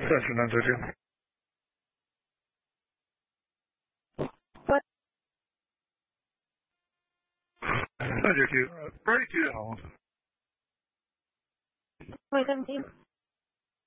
暂时难得定。那就听，very good 好。 会更近。